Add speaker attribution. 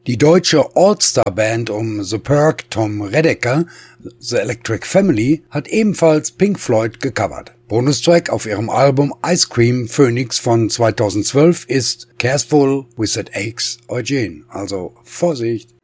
Speaker 1: Die deutsche All-Star-Band um The Perk Tom Redeker, The Electric Family, hat ebenfalls Pink Floyd gecovert. Bonustrack auf ihrem Album Ice Cream Phoenix von 2012 ist Careful with That Aches Eugene. Also Vorsicht!